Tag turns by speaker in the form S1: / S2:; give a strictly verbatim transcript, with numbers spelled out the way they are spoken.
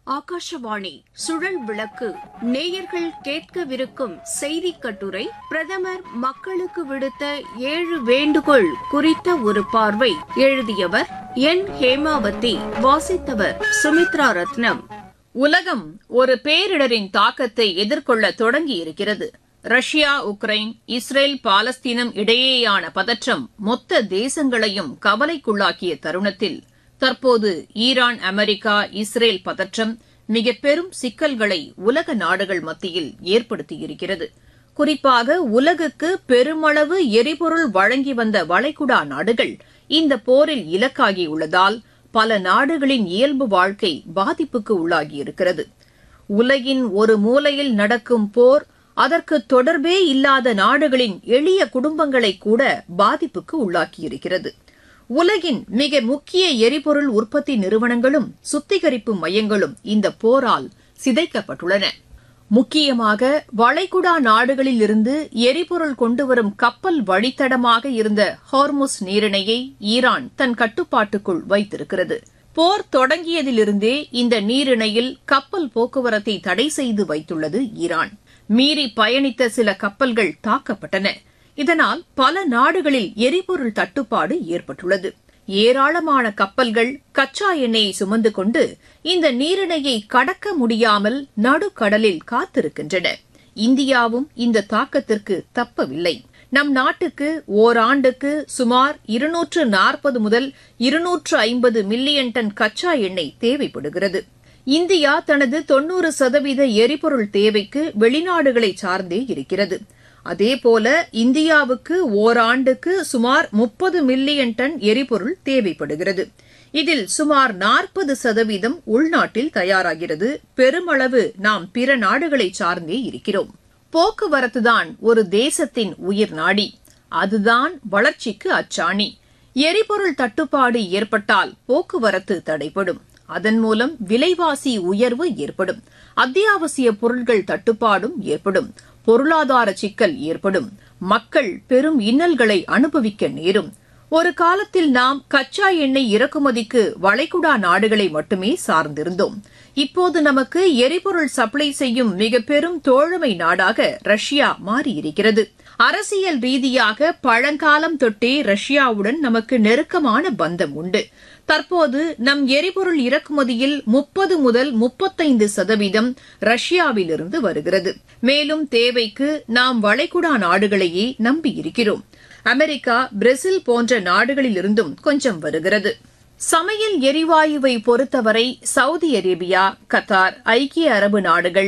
S1: ஆகாஷவாணி சுழல் விளக்கு நேயர்கள் கேட்கவிருக்கும் செய்தி கட்டுரை பிரதமர் மக்களுக்கு விடுத்த ஏழு வேண்டுகோள் குறித்த ஒரு பார்வை. எழுதியவர் என் ஹேமாவதி. வாசித்தவர் சுமித்ரா ரத்னம்.
S2: உலகம் ஒரு பேரிடரின் தாக்கத்தை எதிர்கொள்ள தொடங்கியிருக்கிறது. ரஷ்யா, உக்ரைன், இஸ்ரேல், பாலஸ்தீனம் இடையேயான பதற்றம் மொத்த தேசங்களையும் கவலைக்குள்ளாக்கிய தருணத்தில் தற்போது ஈரான், அமெரிக்கா, இஸ்ரேல் பதற்றம் மிக பெரும் சிக்கல்களை உலக நாடுகள் மத்தியில் ஏற்படுத்தியிருக்கிறது. குறிப்பாக உலகுக்கு பெருமளவு எரிபொருள் வழங்கி வந்த வளைகுடா நாடுகள் இந்த போரில் இலக்காகியுள்ளதால் பல நாடுகளின் இயல்பு வாழ்க்கை பாதிப்புக்கு உள்ளாகியிருக்கிறது. உலகின் ஒரு மூலையில் நடக்கும் போர் அதற்கு தொடர்பே இல்லாத நாடுகளின் எளிய குடும்பங்களை கூட பாதிப்புக்கு உள்ளாக்கியிருக்கிறது. உலகின் மிக முக்கிய எரிபொருள் உற்பத்தி நிறுவனங்களும் சுத்திகரிப்பு மையங்களும் இந்த போரால் சிதைக்கப்பட்டுள்ளன. முக்கியமாக வளைகுடா நாடுகளில் இருந்து எரிபொருள் கொண்டுவரும் கப்பல் வழித்தடமாக இருந்த ஹார்முஸ் நீரிணையை ஈரான் தன் கட்டுப்பாட்டுக்குள் வைத்திருக்கிறது. போர் தொடங்கியதிலிருந்தே இந்த நீரிணையில் கப்பல் போக்குவரத்தை தடை செய்து வைத்துள்ளது ஈரான். மீறி பயணித்த சில கப்பல்கள் தாக்கப்பட்டன. இதனால் பல நாடுகளில் எரிபொருள் தட்டுப்பாடு ஏற்பட்டுள்ளது. ஏராளமான கப்பல்கள் கச்சா எண்ணெயை சுமந்து கொண்டு இந்த நீரிணையை கடக்க முடியாமல் நடுக்கடலில் காத்திருக்கின்றன. இந்தியாவும் இந்த தாக்கத்திற்கு தப்பவில்லை. நம் நாட்டுக்கு ஓராண்டுக்கு சுமார் இருநூற்று நாற்பது முதல் இருநூற்று ஐம்பது மில்லியன் டன் கச்சா எண்ணெய் தேவைப்படுகிறது. இந்தியா தனது தொன்னூறு சதவீத எரிபொருள் தேவைக்கு வெளிநாடுகளை சார்ந்தே இருக்கிறது. அதேபோல இந்தியாவுக்கு ஓராண்டுக்கு சுமார் முப்பது மில்லியன் டன் எரிபொருள் தேவைப்படுகிறது. இதில் சுமார் நாற்பது சதவீதம் உள்நாட்டில் தயாராகிறது. பெருமளவு நாம் பிற நாடுகளை சார்ந்தே இருக்கிறோம். போக்குவரத்துதான் ஒரு தேசத்தின் உயிர் நாடி. அதுதான் வளர்ச்சிக்கு அச்சாணி. எரிபொருள் தட்டுப்பாடு ஏற்பட்டால் போக்குவரத்து தடைபடும். அதன் மூலம் விலைவாசி உயர்வு ஏற்படும். அத்தியாவசிய பொருட்கள் தட்டுப்பாடும் ஏற்படும். பொருளாதார சிக்கல் ஏற்படும். மக்கள் பெரும் இன்னல்களை அனுபவிக்க நேரும். ஒரு காலத்தில் நாம் கச்சா எண்ணெய் இறக்குமதிக்கு வளைகுடா நாடுகளை மட்டுமே சார்ந்திருந்தோம். இப்போது நமக்கு எரிபொருள் சப்ளை செய்யும் மிக பெரும் தோழமை நாடாக ரஷ்யா மாறியிருக்கிறது. அரசியல் ரீதியாக பழங்காலம் தொட்டே ரஷ்யாவுடன் நமக்கு நெருக்கமான பந்தம் உண்டு. தற்போது நம் எரிபொருள் இறக்குமதியில் முப்பது முதல் முப்பத்தைந்து சதவீதம் ரஷ்யாவிலிருந்து வருகிறது. மேலும் தேவைக்கு நாம் வளைகுடா நாடுகளையே நம்பியிருக்கிறோம். அமெரிக்கா, பிரேசில் போன்ற நாடுகளிலிருந்தும் கொஞ்சம் வருகிறது. சமையல் எரிவாயுவை பொறுத்தவரை சவுதி அரேபியா, கத்தார், ஐக்கிய அரபு நாடுகள்,